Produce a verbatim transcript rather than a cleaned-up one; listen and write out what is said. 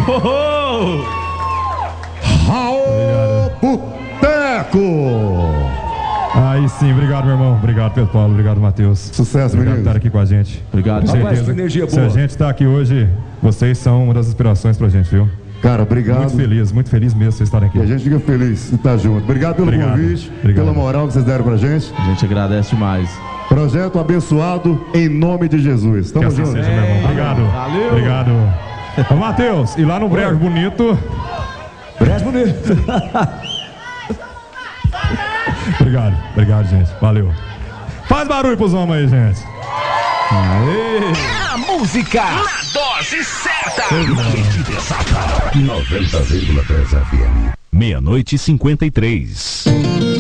Oh! Raul Boteco. Aí sim, obrigado, meu irmão. Obrigado, Pedro Paulo. Obrigado, Matheus. Sucesso, obrigado menino. por estar aqui com a gente. Obrigado. Com Rapaz, certeza. que energia Se boa. a gente tá aqui hoje, vocês são uma das inspirações pra gente, viu? Cara, obrigado. Muito feliz, muito feliz mesmo vocês estarem aqui. E a gente fica feliz de estar junto. Obrigado pelo Obrigado. convite, Obrigado. pela moral que vocês deram pra gente. A gente agradece demais. Projeto abençoado em nome de Jesus. Que Tamo assim junto. seja, meu irmão. Obrigado. Valeu. Obrigado. Ô, Matheus, e lá no Brejo Bonito. Brejo Bonito. Obrigado, obrigado, gente. Valeu. Faz barulho pros homens aí, gente. Aê. A música na dose certa. noventa vírgula três F M. Meia-noite e cinquenta e três.